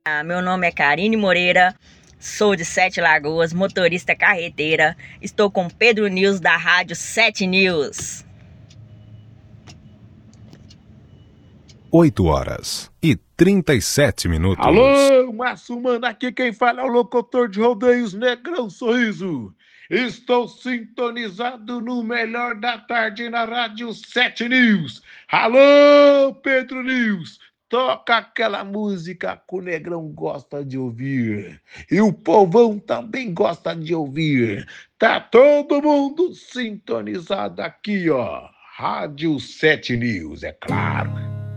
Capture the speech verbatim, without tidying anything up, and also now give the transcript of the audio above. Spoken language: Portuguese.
Ah, meu nome é Karine Moreira, sou de Sete Lagoas, motorista carreteira. Estou com Pedro News da Rádio Sete News. oito horas e trinta e sete minutos. Alô, Massumano, aqui quem fala é o locutor de rodeios Negrão Sorriso. Estou sintonizado no melhor da tarde na Rádio Sete News. Alô, Pedro News, toca aquela música que o Negrão gosta de ouvir. E o povão também gosta de ouvir. Tá todo mundo sintonizado aqui, ó. Rádio Sete News, é claro.